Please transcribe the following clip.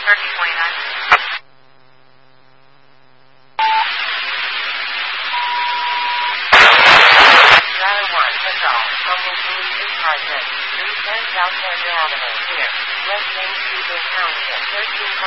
1329. Driver 1, Patrol, Local Police Department, 310 South Andrew Avenue, here. West Main Street, Township, 13